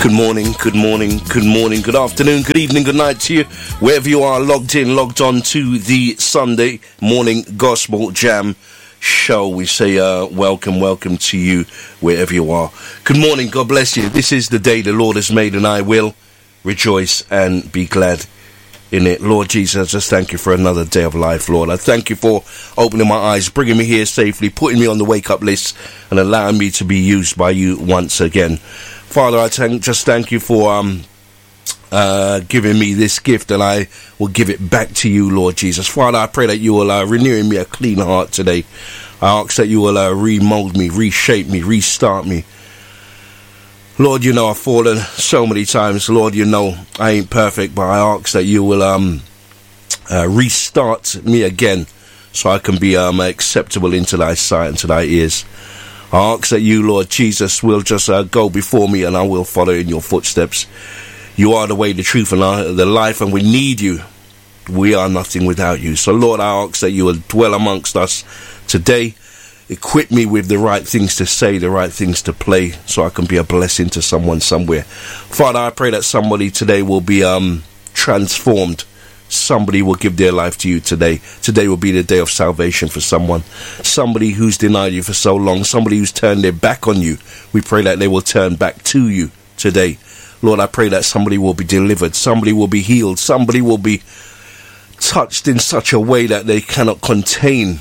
Good morning, good morning, good morning, good afternoon, good evening, good night to you, wherever you are logged on to the Sunday morning Gospel Jam show. We say welcome to you wherever you are. Good morning, God bless you. This is the day the Lord has made, and I will rejoice and be glad in it. Lord Jesus, I just thank you for another day of life, Lord. I thank you for opening my eyes, bringing me here safely, putting me on the wake-up list, and allowing me to be used by you once again. Father, I just thank you for giving me this gift, and I will give it back to you, Lord Jesus. Father, I pray that you will renew in me a clean heart today. I ask that you will remold me, reshape me, restart me. Lord, you know I've fallen so many times. Lord, you know I ain't perfect, but I ask that you will restart me again so I can be acceptable into thy sight and to thy ears. I ask that you, Lord Jesus, will just go before me, and I will follow in your footsteps. You are the way, the truth, and the life, and we need you. We are nothing without you. So, Lord, I ask that you will dwell amongst us today. Equip me with the right things to say, the right things to play, so I can be a blessing to someone somewhere. Father, I pray that somebody today will be transformed. Somebody will give their life to you today. Today will be the day of salvation for someone. Somebody who's denied you for so long. Somebody who's turned their back on you. We pray that they will turn back to you today. Lord, I pray that somebody will be delivered. Somebody will be healed. Somebody will be touched in such a way that they cannot contain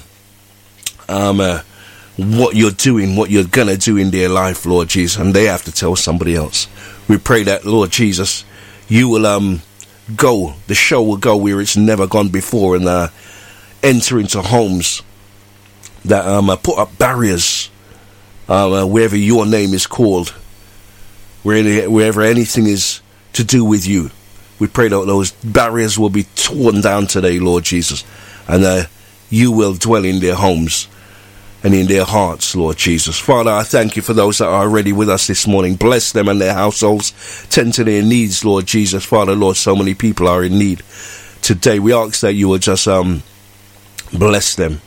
what you're doing, what you're going to do in their life, Lord Jesus. And they have to tell somebody else. We pray that, Lord Jesus, you will go, the show will go where it's never gone before, and enter into homes that put up barriers wherever your name is called, wherever anything is to do with you. We pray that those barriers will be torn down today, Lord Jesus, and you will dwell in their homes and in their hearts, Lord Jesus. Father, I thank you for those that are already with us this morning. Bless them and their households. Tend to their needs, Lord Jesus. Father, Lord, so many people are in need today. We ask that you will just bless them.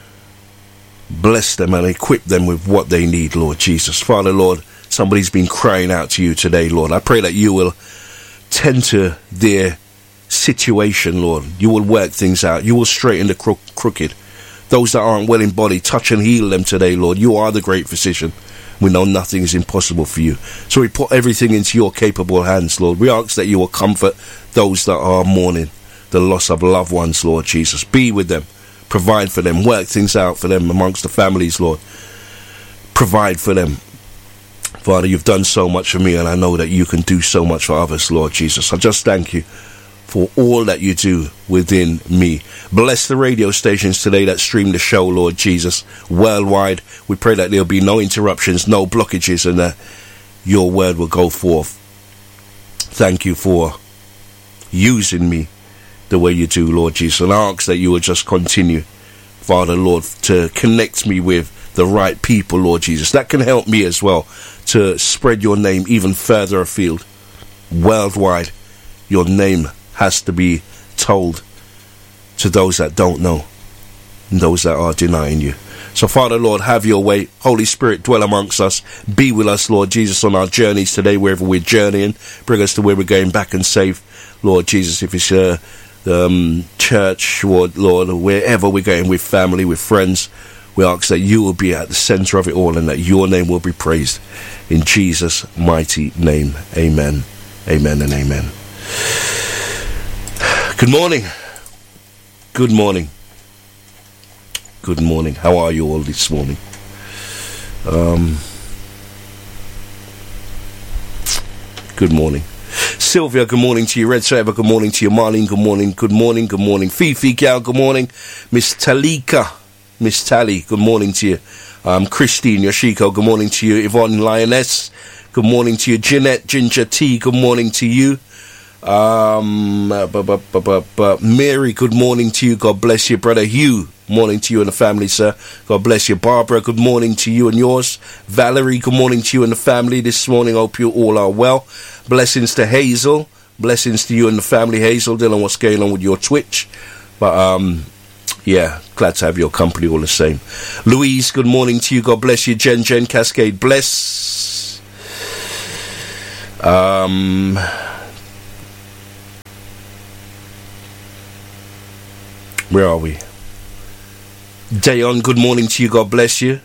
Bless them and equip them with what they need, Lord Jesus. Father, Lord, somebody's been crying out to you today, Lord. I pray that you will tend to their situation, Lord. You will work things out. You will straighten the crooked. Those that aren't well in body, touch and heal them today, Lord. You are the great physician. We know nothing is impossible for you. So we put everything into your capable hands, Lord. We ask that you will comfort those that are mourning the loss of loved ones, Lord Jesus. Be with them. Provide for them. Work things out for them amongst the families, Lord. Provide for them. Father, you've done so much for me, and I know that you can do so much for others, Lord Jesus. I just thank you for all that you do within me. Bless the radio stations today that stream the show, Lord Jesus, worldwide. We pray that there'll be no interruptions, no blockages, and that your word will go forth. Thank you for using me the way you do, Lord Jesus. And I ask that you will just continue, Father, Lord, to connect me with the right people, Lord Jesus. That can help me as well to spread your name even further afield. Worldwide, your name has to be told to those that don't know and those that are denying you. So, Father, Lord, have your way. Holy Spirit, dwell amongst us. Be with us, Lord Jesus, on our journeys today, wherever we're journeying. Bring us to where we're going back and safe, Lord Jesus. If it's church, Lord, wherever we're going, with family, with friends, we ask that you will be at the center of it all and that your name will be praised. In Jesus' mighty name, amen, amen, and amen. Good morning. Good morning. Good morning. How are you all this morning? Good morning. Sylvia, good morning to you. Red Saber, good morning to you. Marlene, good morning. Good morning. Good morning. Fifi Gal, good morning. Miss Talika, Miss Tally, good morning to you. Christine Yoshiko, good morning to you. Yvonne Lioness, good morning to you. Jeanette Ginger T, good morning to you. Mary, good morning to you. God bless you. Brother Hugh, morning to you and the family, sir. God bless you. Barbara, good morning to you and yours. Valerie, good morning to you and the family this morning. Hope you all are well. Blessings to Hazel. Blessings to you and the family, Hazel. Don't know what's going on with your Twitch, but yeah, glad to have your company all the same. Louise, good morning to you. God bless you. Jen Cascade, bless. Where are we? Dayon, good morning to you. God bless you.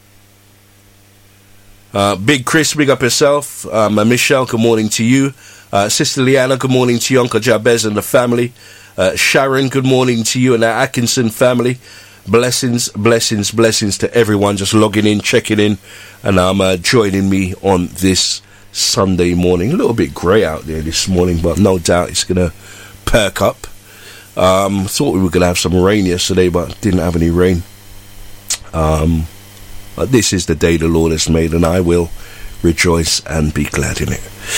Big Chris, big up yourself. Michelle, good morning to you. Sister Leanna, good morning to you. Uncle Jabez and the family. Sharon, good morning to you and the Atkinson family. Blessings, blessings, blessings to everyone just logging in, checking in, and joining me on this Sunday morning. A little bit grey out there this morning, but no doubt it's going to perk up. Thought we were going to have some rain yesterday, but didn't have any rain. But this is the day the Lord has made, and I will rejoice and be glad in it.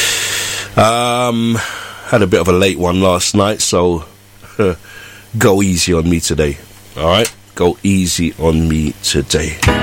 Had a bit of a late one last night, so go easy on me today. Alright? Go easy on me today.